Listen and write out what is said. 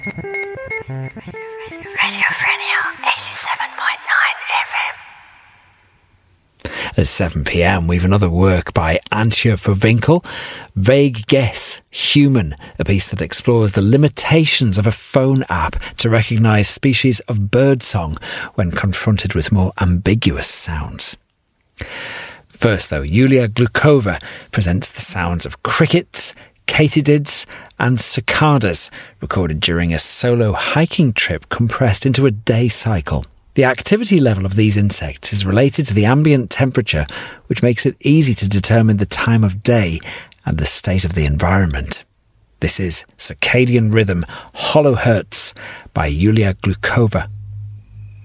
Radio Frenia 87.9 FM. At 7 p.m, we've another work by Antje Verwinkel, Vague Guess, Human, a piece that explores the limitations of a phone app to recognise species of birdsong when confronted with more ambiguous sounds. First, though, Yulia Glukova presents the sounds of crickets, katydids and cicadas, recorded during a solo hiking trip compressed into a day cycle. The activity level of these insects is related to the ambient temperature, which makes it easy to determine the time of day and the state of the environment. This is Circadian Rhythm Hollow Hertz by Yulia Glukova.